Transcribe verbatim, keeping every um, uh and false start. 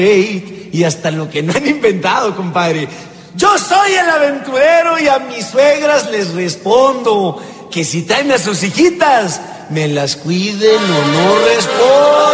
y hasta lo que no han inventado, compadre. Yo soy el aventurero y a mis suegras les respondo que si traen a sus hijitas, me las cuiden o no respondo.